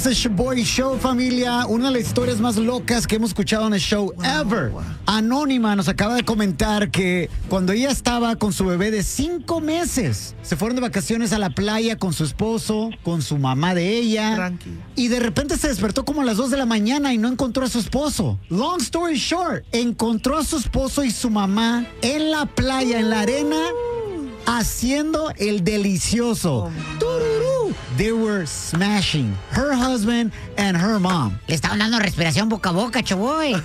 Bienvenidos a Shoboy Show, familia. Una de las historias más locas que hemos escuchado en el show ever. Anónima nos acaba de comentar que cuando ella estaba con su bebé de 5 meses, se fueron de vacaciones a la playa con su esposo, con su mamá de ella. Tranqui. Y de repente se despertó como a las 2 de la mañana y no encontró a su esposo. Long story short, encontró a su esposo y su mamá en la playa, en la arena, haciendo el delicioso. ¡Tururú! They were smashing. Her husband and her mom. Le estaban dando respiración boca a boca, Shoboy.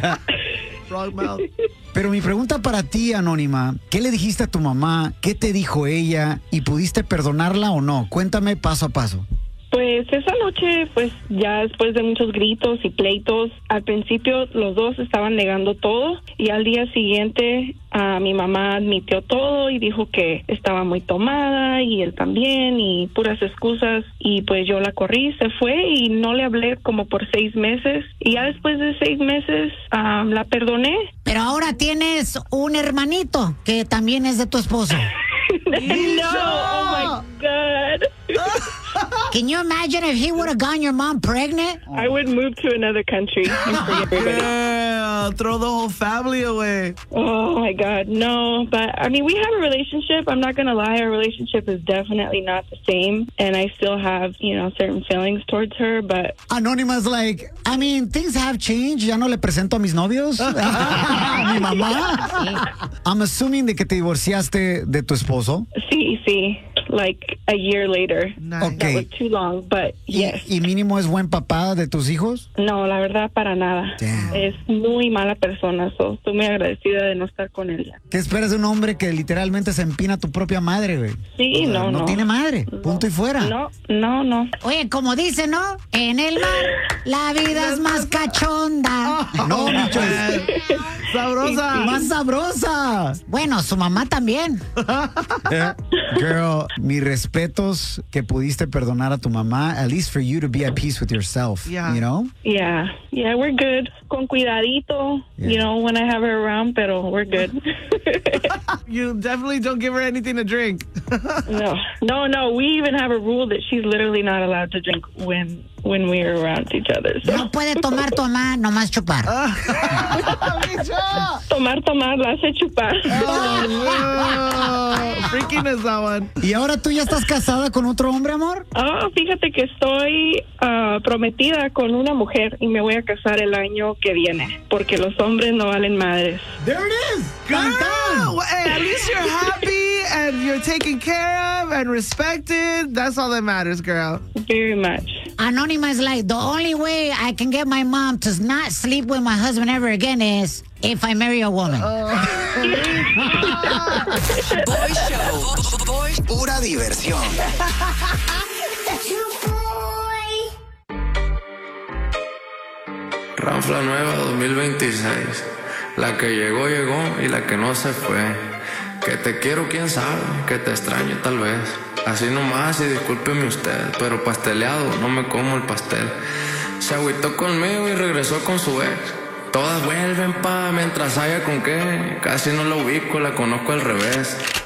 Frog mouth. Pero mi pregunta para ti, Anónima, ¿qué le dijiste a tu mamá? ¿Qué te dijo ella? ¿Y pudiste perdonarla o no? Cuéntame paso a paso. Pues esa noche, pues ya después de muchos gritos y pleitos, al principio los dos estaban negando todo y al día siguiente mi mamá admitió todo y dijo que estaba muy tomada y él también y puras excusas y pues yo la corrí, se fue y no le hablé como por 6 meses y ya después de 6 meses la perdoné. Pero ahora tienes un hermanito que también es de tu esposo. No, oh my God. Can you imagine if he would have gotten your mom pregnant? I would move to another country and forget everybody. Yeah, throw the whole family away. Oh my God, no. But I mean, we have a relationship. I'm not going to lie. Our relationship is definitely not the same. And I still have, certain feelings towards her. But Anónima's like, I mean, things have changed. Ya no le presento a mis novios. A mi mamá. I'm assuming de que te divorciaste de tu esposo. sí. Like a year later. Nice. Okay. That was too long, but yes. ¿Y mínimo es buen papá de tus hijos? No, la verdad, para nada. Damn. Es muy mala persona. Estoy muy agradecida de no estar con él. ¿Qué esperas de un hombre que literalmente se empina a tu propia madre, güey? Sí, O sea, no. No tiene madre. Punto y fuera. No. Oye, como dice, ¿no? En el mar la vida es más cachonda. No, Micho. Sabrosa. Más sabrosa. Bueno, su mamá también. Girl, mis respetos que pudiste perdonar a tu mamá, at least for you to be at peace with yourself, Yeah. you know? Yeah, we're good. Con cuidadito, Yeah. when I have her around, pero we're good. You definitely don't give her anything to drink. No. We even have a rule that she's literally not allowed to drink when we're around each other. So. No puede tomar tu mamá, nomás chupar. Tomar, la hace chupar. Freaking is that one. ¿Y ahora tú ya estás casada con otro hombre, amor? Fíjate que estoy prometida con una mujer y me voy a casar el año que viene, porque los hombres no valen madres. There it is. Girl, well, hey, at least you're happy and you're taken care of and respected. That's all that matters, girl. Very much. Anónima is like, the only way I can get my mom to not sleep with my husband ever again is if I marry a woman. Boy Show. Pura diversión. Ranfla nueva 2026. La que llegó, llegó y la que no se fue. Que te quiero, quién sabe, que te extraño tal vez. Así nomás y discúlpeme usted, pero pasteleado no me como el pastel. Se agüitó conmigo y regresó con su ex. Todas vuelven mientras haya con qué. Casi no la ubico, la conozco al revés.